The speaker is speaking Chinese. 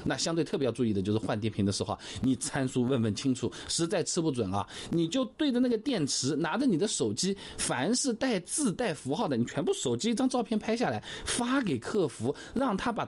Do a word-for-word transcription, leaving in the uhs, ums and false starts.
那相对特别要注意的就是换电瓶的时候，你参数问问清楚，实在吃不准啊，你就对着那个电池，拿着你的手机，凡是带字带符号的，你全部手机一张照片拍下来发给客服，让他把